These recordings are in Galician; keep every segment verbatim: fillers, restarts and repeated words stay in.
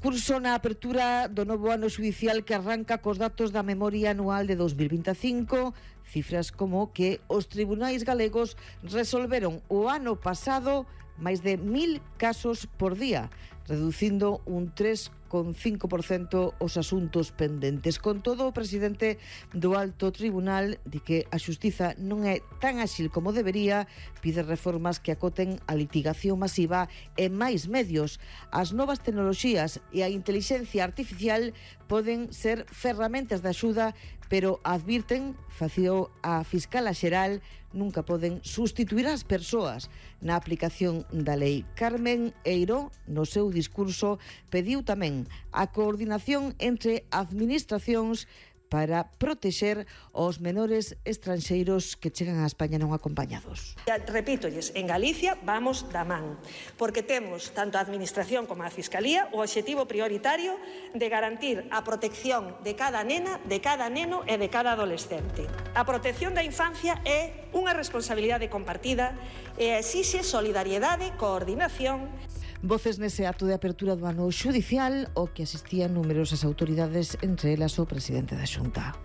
discurso na apertura do novo ano xudicial que arranca cos datos da memoria anual de dos mil vinte e cinco, cifras como que os tribunais galegos resolveron o ano pasado máis de mil casos por día, reducindo un tres coma cinco por cento os asuntos pendentes. Con todo, o presidente do Alto Tribunal di que a xustiza non é tan áxil como debería, pide reformas que acoten a litigación masiva e máis medios. As novas tecnoloxías e a intelixencia artificial poden ser ferramentas de axuda, pero advirten, fació a fiscala xeral, nunca poden sustituir as persoas na aplicación da lei. Carmen Eiro, no seu discurso, pediu tamén a coordinación entre administracións para protexer os menores estranxeiros que chegan a España non acompañados. Repítolles, en Galicia vamos da man, porque temos tanto a Administración como a Fiscalía o obxectivo prioritario de garantir a protección de cada nena, de cada neno e de cada adolescente. A protección da infancia é unha responsabilidade compartida e exixe solidariedade, coordinación. Voces nese acto de apertura do ano xudicial o que asistían numerosas autoridades, entre elas o presidente da Xunta.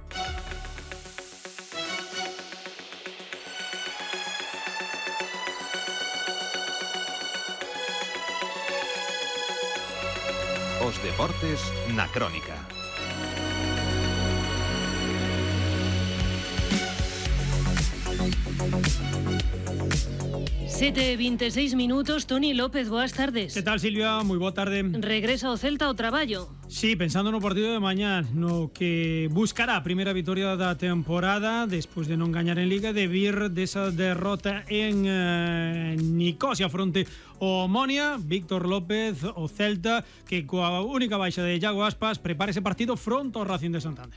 Os deportes na Crónica. sete e vinte e seis minutos, Toni López, boas tardes. Que tal, Silvia? Moi boa tarde. Regresa o Celta ao traballo. Sí, pensando no partido de mañá, no que buscará a primeira vitoria da temporada despois de non gañar en Liga, de vir desa derrota en eh, Nicosia fronte ao Omonia. Víctor López, o Celta, que coa única baixa de Iago Aspas prepara ese partido fronte ao Racing de Santander.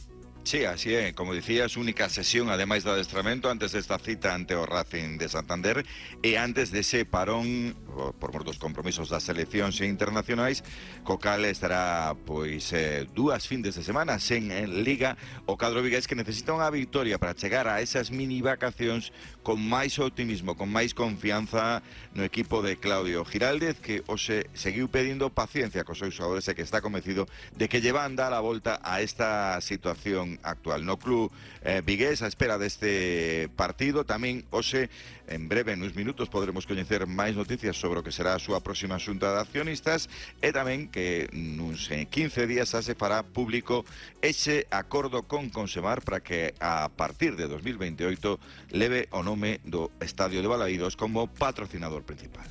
Sí, así é, como dicías, única sesión ademais do adestramento antes desta cita ante o Racing de Santander e antes dese parón por mor dos compromisos das seleccións internacionais, co cal estará pois eh, dúas findes de semana sen en Liga o cadro vigués, que necesita unha victoria para chegar a esas mini vacacións con máis optimismo, con máis confianza no equipo de Claudio Giraldez, que hoxe seguiu pedindo paciencia cos seus xogadores e que está convencido de que lle van dar a volta a esta situación actual. No club eh, vigués, a espera deste partido, tamén hoxe, en breve, nos minutos, podremos coñecer máis noticias sobre o que será a súa próxima xunta de accionistas e tamén que nuns quince días se fará público ese acordo con Consemar para que a partir de dos mil veintioito leve o nome do Estadio de Balaídos como patrocinador principal.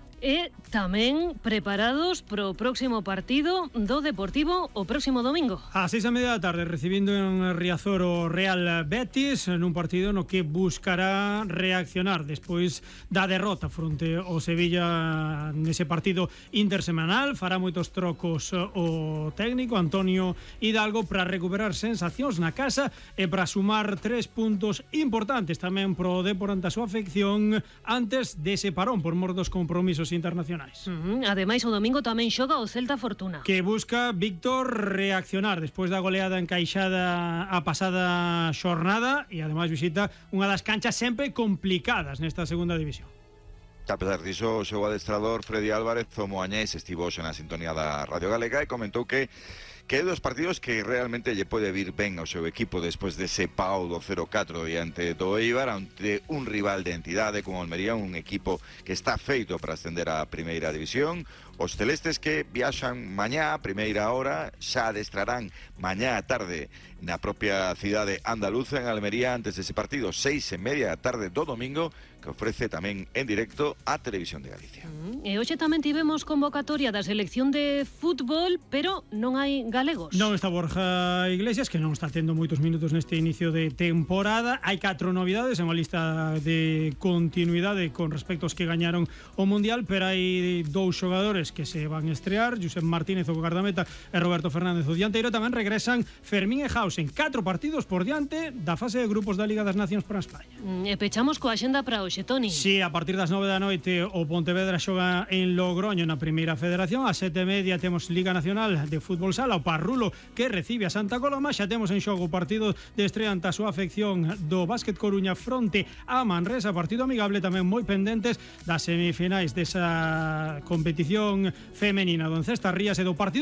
E tamén preparados pro próximo partido do Deportivo o próximo domingo. A seis a media da tarde, recibindo en Riazor o Real Betis nun partido no que buscará reaccionar despois da derrota fronte ao Sevilla nese partido intersemanal. Fará moitos trocos o técnico Antonio Hidalgo para recuperar sensacións na casa e para sumar tres puntos importantes tamén pro Depor ante a súa afección antes dese parón por mor dos compromisos internacionais. Uh-huh. Ademais, o domingo tamén xoga o Celta Fortuna, que busca, Víctor, reaccionar despois da goleada encaixada a pasada xornada e ademais visita unha das canchas sempre complicadas nesta segunda división. A pesar diso, o seu adestrador Freddy Álvarez, o moañés, estivo hoxe na sintonía da Radio Galega e comentou que que é dos partidos que realmente lle pode vir ben ao seu equipo despois dese pau do cero catro diante do Eibar, ante un rival de entidade como Almería, un equipo que está feito para ascender á primeira división. Os celestes que viaxan mañá a primeira hora, xa adestrarán mañá a tarde na propia cidade andaluza en Almería antes dese partido seis e media da tarde do domingo, que ofrece tamén en directo a Televisión de Galicia. Mm, e hoxe tamén tivemos convocatoria da selección de fútbol, pero non hai galegos. Non está Borja Iglesias, que non está tendo moitos minutos neste inicio de temporada. Hai catro novidades en unha lista de continuidade con respecto aos que gañaron o Mundial, pero hai dous xogadores que se van a estrear, Josep Martínez o guardameta e Roberto Fernández o dianteiro. Tamén regresan Fermín e Hausen, catro partidos por diante da fase de grupos da Liga das Nacións para España. Mm, e pechamos coa xenda para hoxe, Toni. Sí, a partir das nove da noite o Pontevedra xoga en Logroño na Primeira Federación. A sete e media temos Liga Nacional de Fútbol Sala, o Parrulo que recibe a Santa Coloma. Xa temos en xogo o partido de estrea ante a súa afección do Básquet Coruña fronte a Manresa, partido amigable tamén moi pendentes das semifinais desa competición femenina do Encesta Rías e do partido